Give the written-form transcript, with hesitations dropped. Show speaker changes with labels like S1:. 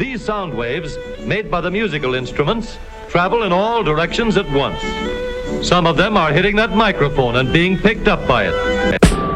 S1: These sound waves, made by the musical instruments, travel in all directions at once. Some of them are hitting that microphone and being picked up by it.